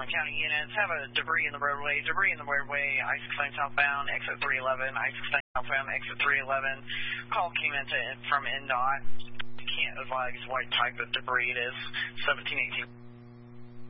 Harlan County units have a debris in the roadway. Debris in the roadway, I-69 southbound, exit 311. I-69 southbound, exit 311. Call came in from NDOT. Can't advise what type of debris it is. 1718.